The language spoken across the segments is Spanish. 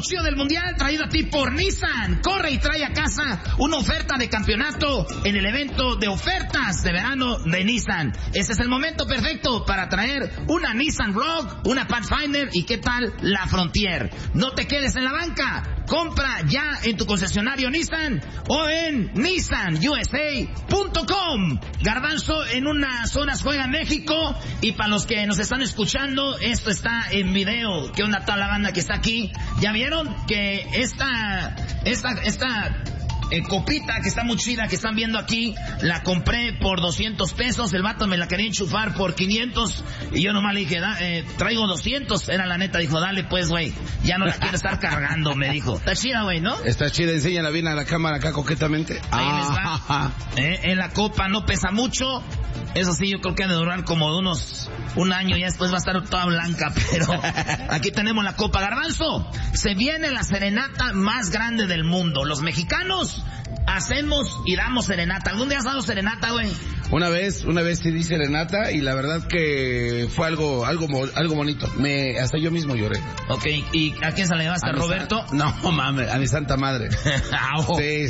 chido del mundial traído a ti por Nissan. Corre y trae a casa una oferta de campeonato en el evento de ofertas de verano de Nissan. Ese es el momento perfecto para traer una Nissan Rogue, una Pathfinder y qué tal la Frontier. No te quedes en la banca. Compra ya en tu concesionario Nissan o en nissanusa.com. Garbanzo, en unas horas juega México, y para los que nos están escuchando, esto está en video. ¿Qué onda toda la banda que está aquí? ¿Ya vieron que esta copita que está muy chida, que están viendo aquí, la compré por 200 pesos, el vato me la quería enchufar por 500, y yo nomás le dije, traigo 200, era la neta, dijo, dale pues, güey, ya no la quiero estar cargando, me dijo. Está chida, güey, ¿no? Está chida, enséñala bien a la cámara acá coquetamente. Ahí les va. En la copa no pesa mucho, eso sí, yo creo que ha de durar como un año, ya después va a estar toda blanca, pero aquí tenemos la copa. Garbanzo, se viene la serenata más grande del mundo. Los mexicanos hacemos y damos serenata. ¿Algún día has dado serenata, güey? Una vez sí di serenata, y la verdad que fue algo bonito. Hasta yo mismo lloré. Ok, ¿y a quién se la llevaste? ¿A Roberto? No, mames, a mi santa madre. Sí.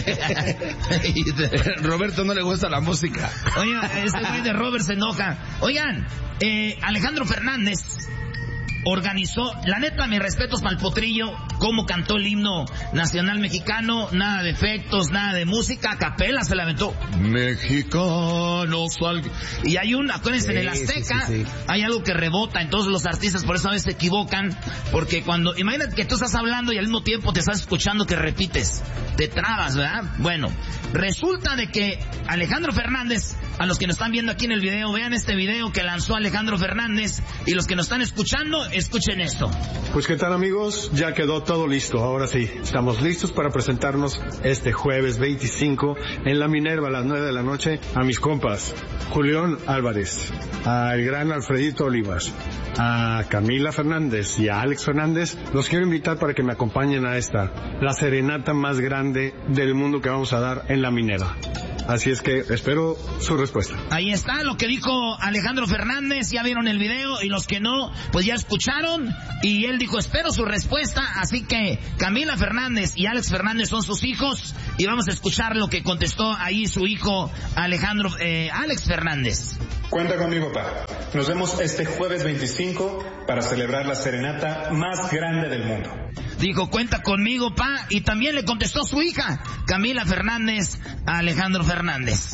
Roberto no le gusta la música. Oye, ese güey de Robert se enoja. Oigan, Alejandro Fernández organizó, la neta, mis respetos para el Potrillo, cómo cantó el himno nacional mexicano, nada de efectos, nada de música, a capela se la aventó. Mexicanos, y hay acuérdense, en el Azteca, hay algo que rebota, entonces los artistas por eso a veces se equivocan, porque imagínate que tú estás hablando y al mismo tiempo te estás escuchando que repites, te trabas, ¿verdad? Bueno, resulta de que Alejandro Fernández, a los que nos están viendo aquí en el video, vean este video que lanzó Alejandro Fernández, y los que nos están escuchando, escuchen esto. Pues qué tal, amigos, ya quedó todo listo. Ahora sí, estamos listos para presentarnos este jueves 25 en la Minerva a las 9 de la noche a mis compas Julián Álvarez, al gran Alfredito Olivas, a Camila Fernández y a Alex Fernández. Los quiero invitar para que me acompañen a la serenata más grande del mundo que vamos a dar en la Minerva. Así es que espero su respuesta. Ahí está lo que dijo Alejandro Fernández, ya vieron el video, y los que no, pues ya escucharon, y él dijo, espero su respuesta. Así que Camila Fernández y Alex Fernández son sus hijos, y vamos a escuchar lo que contestó ahí su hijo Alex Fernández. Cuenta conmigo, pa. Nos vemos este jueves 25 para celebrar la serenata más grande del mundo. Dijo, cuenta conmigo, pa, y también le contestó su hija, Camila Fernández, a Alejandro Fernández.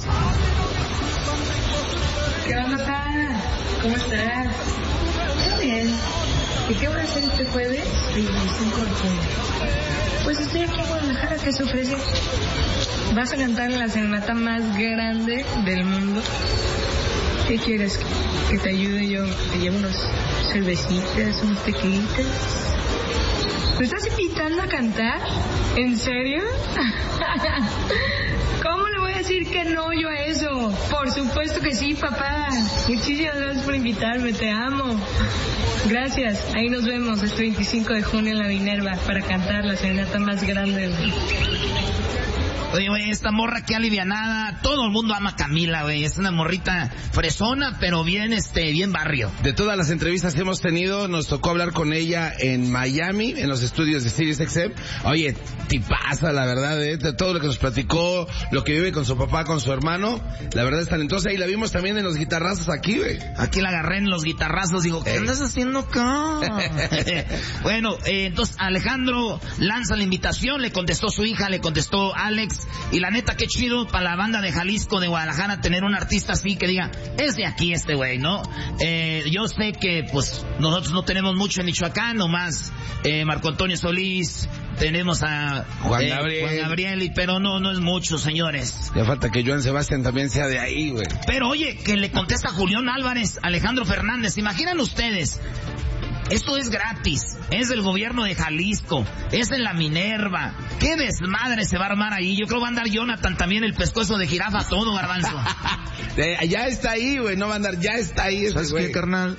¿Qué onda, pa? ¿Cómo estás? Está bien. ¿Y qué voy a hacer este jueves 25 de junio? Pues estoy aquí en Guadalajara, ¿qué se ofrece? ¿Vas a cantar la serenata más grande del mundo? ¿Qué quieres? ¿Que te ayude yo? ¿Te llevo unas cervecitas, unos tequilitas? ¿Me estás invitando a cantar? ¿En serio? ¿Cómo le voy a decir que no yo a eso? Por supuesto que sí, papá. Muchísimas gracias por invitarme, te amo. Gracias, ahí nos vemos este 25 de junio en la Minerva para cantar la serenata más grande del mundo. Oye, güey, esta morra que alivianada, todo el mundo ama a Camila, güey, es una morrita fresona, pero bien barrio. De todas las entrevistas que hemos tenido, nos tocó hablar con ella en Miami, en los estudios de SiriusXM. Oye, tipaza, la verdad, de todo lo que nos platicó, lo que vive con su papá, con su hermano, la verdad es talentosa, y la vimos también en los guitarrazos aquí, güey. Aquí la agarré en los guitarrazos, digo, ¿qué andas haciendo acá? Bueno, entonces Alejandro lanza la invitación, le contestó su hija, le contestó Alex. Y la neta, qué chido para la banda de Jalisco, de Guadalajara, tener un artista así que diga, es de aquí este güey, ¿no? Yo sé que, pues, nosotros no tenemos mucho en Michoacán, nomás Marco Antonio Solís, tenemos a Juan Gabriel, pero no es mucho, señores. Ya falta que Joan Sebastián también sea de ahí, güey. Pero oye, que le contesta Julián Álvarez, Alejandro Fernández, ¿imaginan ustedes? Esto es gratis, es del gobierno de Jalisco, es en la Minerva. ¿Qué desmadre se va a armar ahí? Yo creo que va a andar Jonathan también, el pescuezo de jirafa, todo, Garbanzo. Ya está ahí, güey, no va a andar, ya está ahí. ¿Sabes qué, carnal?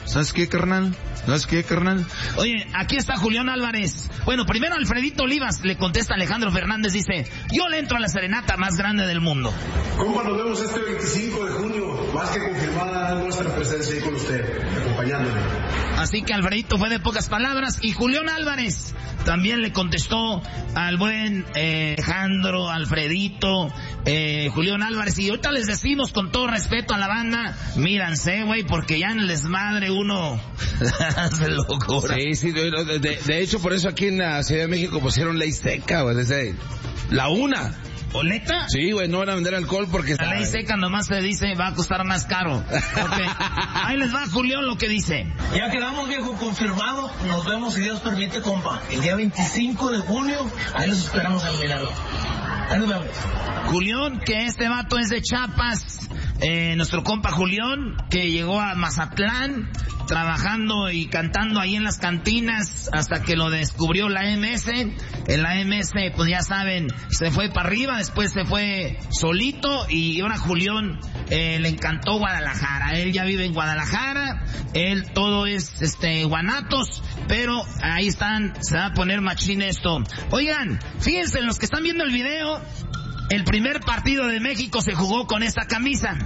Oye, aquí está Julián Álvarez. Bueno, primero Alfredito Olivas le contesta a Alejandro Fernández, dice, yo le entro a la serenata más grande del mundo. ¿Cómo nos vemos este 25 de junio? Más que confirmada nuestra presencia ahí con usted, acompañándome. Así que Alfredito fue de pocas palabras. Y Julián Álvarez también le contestó al buen Alejandro, Alfredito, Julián Álvarez. Y ahorita les decimos con todo respeto a la banda, míranse, güey, porque ya en el desmadre uno hace locura. Sí, de hecho por eso aquí en la Ciudad de México pusieron ley seca, güey, desde la una. ¿O neta? Sí, güey, no van a vender alcohol porque... La ley seca nomás se dice va a costar más caro. Okay. Ahí les va Julián lo que dice. Ya quedamos, viejo, confirmado. Nos vemos, si Dios permite, compa. El día 25 de junio, ahí los esperamos al Milagro. Ahí nos vemos. Julián, que este vato es de Chiapas. Nuestro compa Julián, que llegó a Mazatlán, trabajando y cantando ahí en las cantinas hasta que lo descubrió la MS. En la MS, pues ya saben, se fue para arriba, después se fue solito y ahora Julián le encantó Guadalajara. Él ya vive en Guadalajara, él todo es Guanatos, pero ahí están, se va a poner machín esto. Oigan, fíjense, los que están viendo el video, el primer partido de México se jugó con esta camisa.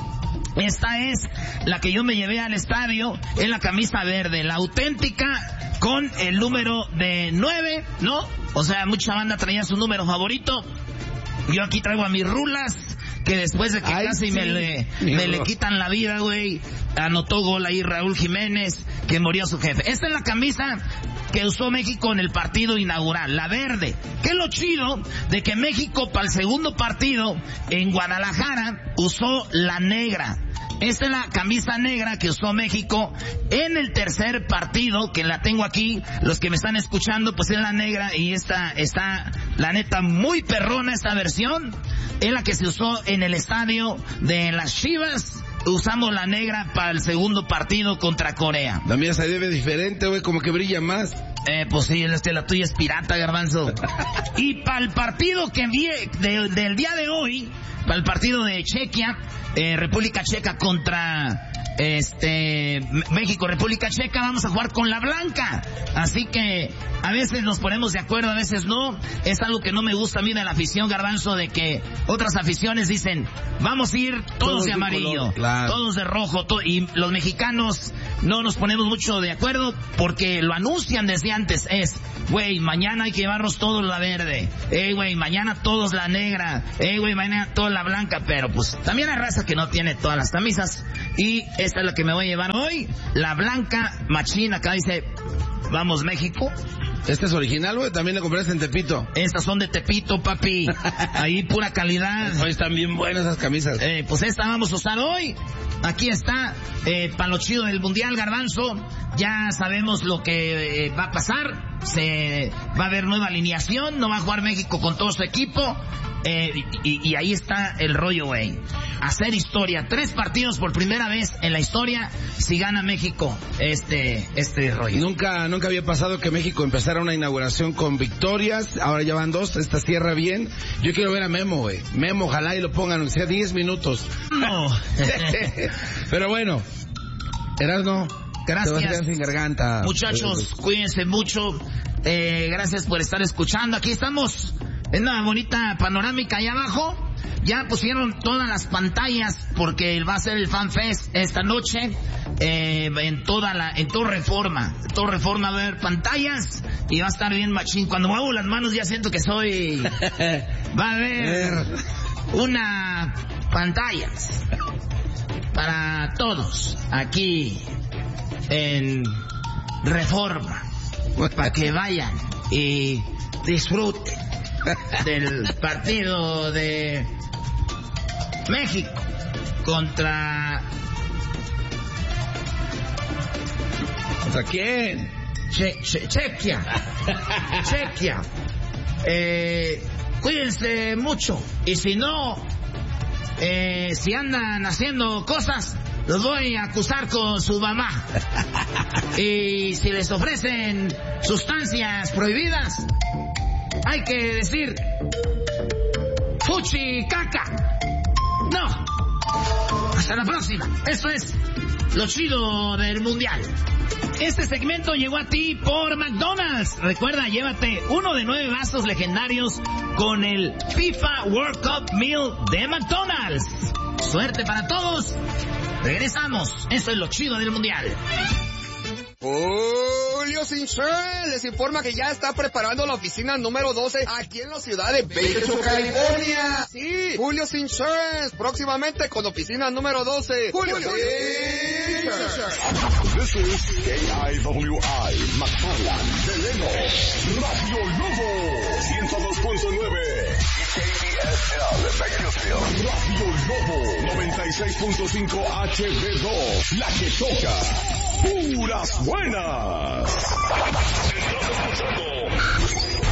Esta es la que yo me llevé al estadio, es la camisa verde, la auténtica, con el número de 9, ¿no? O sea, mucha banda traía su número favorito. Yo aquí traigo a mis rulas, que después de que casi me le quitan la vida, güey, anotó gol ahí Raúl Jiménez, que murió su jefe. Esta es la camisa que usó México en el partido inaugural, la verde. ¿Qué es lo chido de que México para el segundo partido en Guadalajara usó la negra? Esta es la camisa negra que usó México en el tercer partido, que la tengo aquí, los que me están escuchando, pues es la negra, y esta está, la neta, muy perrona esta versión. Es la que se usó en el estadio de las Chivas. Usamos la negra para el segundo partido contra Corea. La mía se ve diferente, güey, como que brilla más. Pues sí, la tuya es pirata, Garbanzo. Y para el partido que del día de hoy, para el partido de Chequia, República Checa contra México, República Checa, vamos a jugar con la blanca. Así que a veces nos ponemos de acuerdo, a veces no. Es algo que no me gusta a mí de la afición, Garbanzo, de que otras aficiones dicen, vamos a ir todos de amarillo, color, claro, todos de rojo, y los mexicanos no nos ponemos mucho de acuerdo porque lo anuncian desde antes. Es, güey, mañana hay que llevarnos todos la verde, güey, mañana todos la negra, güey, mañana todos la blanca. Pero pues también hay raza que no tiene todas las camisas, y esta es la que me voy a llevar hoy, la blanca machina. Acá dice, vamos México. ¿Este es original, güey? ¿También la compraste en Tepito? Estas son de Tepito, papi. Ahí pura calidad. Hoy están bien buenas esas camisas. Pues esta vamos a usar hoy. Aquí está, para lo chido del Mundial, Garbanzo. Ya sabemos lo que va a pasar. Va a haber nueva alineación. No va a jugar México con todo su equipo. Y ahí está el rollo, güey. Hacer historia. 3 partidos por primera vez en la historia si gana México este rollo. Nunca había pasado que México empezara una inauguración con victorias. Ahora ya van 2. Esta cierra bien. Yo quiero ver a Memo, güey. Memo, ojalá y lo pongan, o sea, 10 minutos. No. Pero bueno, Erasmo, gracias. Sin garganta. Muchachos, cuídense mucho. Gracias por estar escuchando. Aquí estamos en una bonita panorámica allá abajo. Ya pusieron todas las pantallas porque va a ser el Fan Fest esta noche. En todo Reforma. Todo Reforma va a haber pantallas y va a estar bien machín. Cuando muevo las manos ya siento que soy... Va a haber una pantallas para todos aquí en Reforma, para que vayan y disfruten del partido de México contra quién? Chequia. Cuídense mucho, y si no, si andan haciendo cosas, los voy a acusar con su mamá. Y si les ofrecen sustancias prohibidas, hay que decir fuchi caca. No. Hasta la próxima. Esto es lo chido del Mundial. Este segmento llegó a ti por McDonald's. Recuerda, llévate uno de 9 vasos legendarios con el FIFA World Cup Meal de McDonald's. Suerte para todos. Regresamos. Esto es lo chido del Mundial. ¡Oh! Julio Insurance les informa que ya está preparando la oficina número 12 aquí en la ciudad de Bakersfield, California. Sí, Julio Insurance, próximamente con oficina número 12. Julio Insurance. This is KIWI, McFarland, Deleno, Radio Lobo, 102.9. KBSL, Bakersfield, Radio Lobo, 96.5 HB2, la que toca. Puras buenas. Estás escuchando